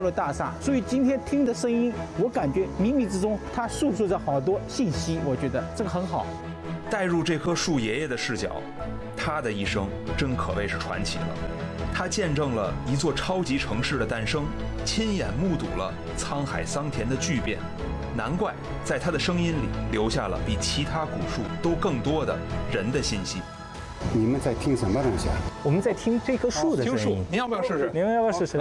大厦，所以今天听的声音，我感觉冥冥之中它诉说着好多信息，我觉得这个很好。 带入这棵树爷爷的视角，他的一生真可谓是传奇了。他见证了一座超级城市的诞生，亲眼目睹了沧海桑田的巨变，难怪在他的声音里留下了比其他古树都更多的人的信息。 你们在听什么东西啊？ 我们在听这棵树的声音。 听树，您要不要试试？ 你们要不要试试？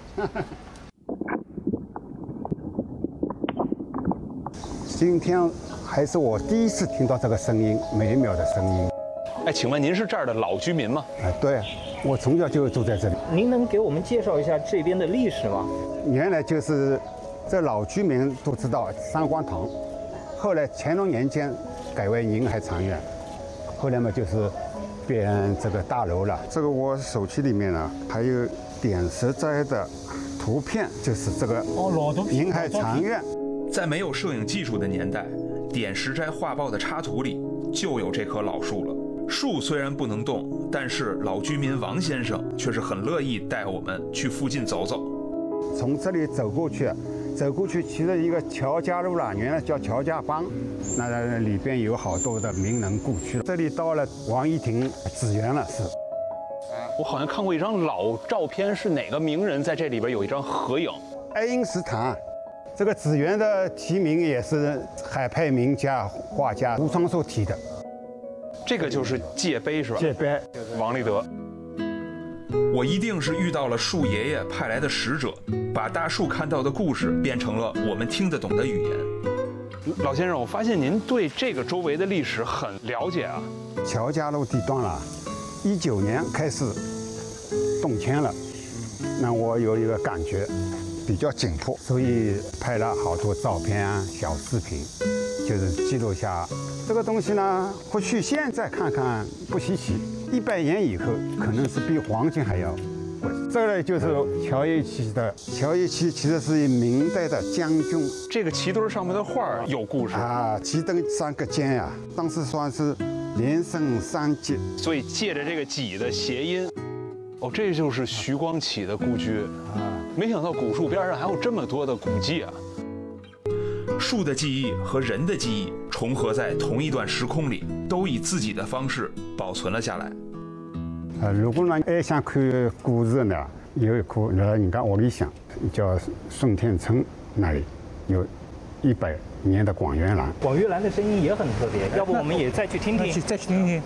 今天还是我第一次听到这个声音，美妙的声音。 哎，请问您是这儿的老居民吗？ 对，我从小就住在这里。 您能给我们介绍一下这边的历史吗？ 原来就是这老居民都知道三光堂，后来乾隆年间改为宁海长院，后来嘛就是变这个大楼了。这个我手机里面呢还有点石斋的图片，就是这个老图片宁海长院。 在没有摄影技术的年代，点石斋画报的插图里就有这棵老树了。树虽然不能动，但是老居民王先生却是很乐意带我们去附近走走。 从这里走过去其实一个乔家路了，原来叫乔家浜，那里边有好多的名人故居。这里到了王一亭紫园了，是。 我好像看过一张老照片，是哪个名人在这里边有一张合影？ 爱因斯坦。这个紫园的题名也是海派名家画家吴双寿题的。 这个就是界碑是吧？ 界碑， 王立德。我一定是遇到了树爷爷派来的使者，把大树看到的故事变成了我们听得懂的语言。老先生，我发现您对这个周围的历史很了解啊。 乔家路地段了，19年开始动迁了，那我有一个感觉比较紧迫，所以拍了好多照片啊、小视频，就是记录下这个东西呢。或许现在看看不稀奇，100年以后可能是比黄金还要贵。这个就是乔一期的，乔一期其实是明代的将军。 这个旗墩上面的画有故事啊，旗墩3个尖呀，当时算是连升3级， 所以借着这个戟的谐音。哦，这就是徐光启的故居啊！没想到古树边上还有这么多的古迹啊！树的记忆和人的记忆重合在同一段时空里，都以自己的方式保存了下来。 如果呢还想看故事呢，有一棵人家屋里向叫顺天村那里有100年的广元兰。 广元兰的声音也很特别，要不我们也再去听听？再去听听。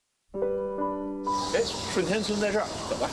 哎，顺天村在这儿，走吧。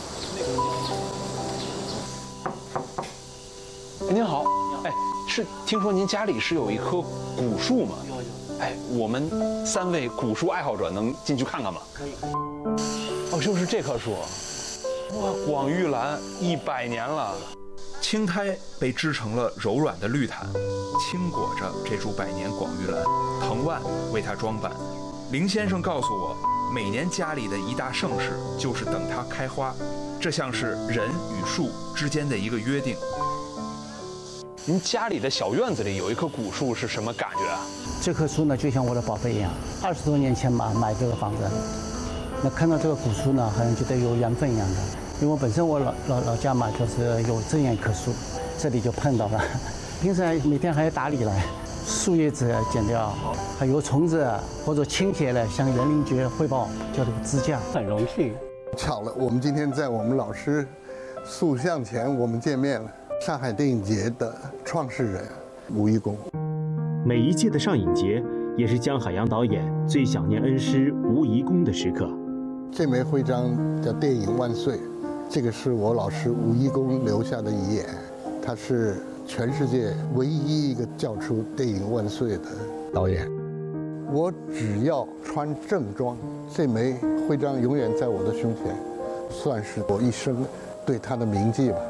您好，哎，是听说您家里是有一棵古树吗？有。哎，我们3位古树爱好者能进去看看吗？可以。哦，就是这棵树，哇，广玉兰100年了。青苔被织成了柔软的绿毯，轻裹着这株100年广玉兰，藤蔓为它装扮。林先生告诉我，每年家里的一大盛事就是等它开花，这像是人与树之间的一个约定。您家里的小院子里有一棵古树是什么感觉啊？ 这棵树呢，就像我的宝贝一样。20多年前嘛，买这个房子，那看到这个古树呢，好像觉得有缘分一样的。因为我本身我老家嘛，就是有这样一棵树，这里就碰到了。平时每天还要打理了，树叶子剪掉，还有虫子或者倾斜了，向园林局汇报，叫这个支架。很荣幸。 巧了，我们今天在我们老师塑像前我们见面了。上海电影节的创始人吴贻弓。 每一届的上影节也是姜海洋导演最想念恩师吴贻弓的时刻。 这枚徽章叫“电影万岁”，这个是我老师吴贻弓留下的遗言。他是全世界唯一一个叫出“电影万岁”的导演。我只要穿正装，这枚徽章永远在我的胸前，算是我一生对他的铭记吧。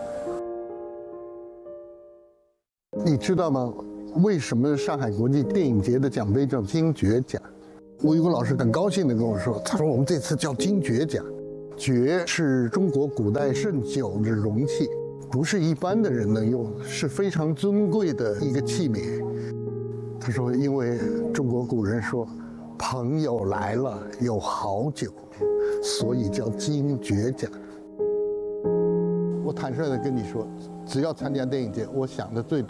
你知道吗？为什么上海国际电影节的奖杯叫金爵奖？吴贻弓老师很高兴地跟我说，他说我们这次叫金爵奖，爵是中国古代盛酒的容器，不是一般的人能用，是非常尊贵的一个器皿。他说，因为中国古人说，朋友来了有好酒，所以叫金爵奖。我坦率地跟你说， 只要参加电影节，我想的最多